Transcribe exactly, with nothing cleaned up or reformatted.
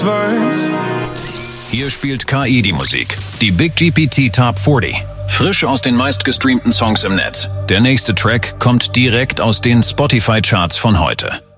weißt. Hier spielt K I die Musik. Die Big G P T Top vierzig. Frisch aus den meistgestreamten Songs im Netz. Der nächste Track kommt direkt aus den Spotify-Charts von heute.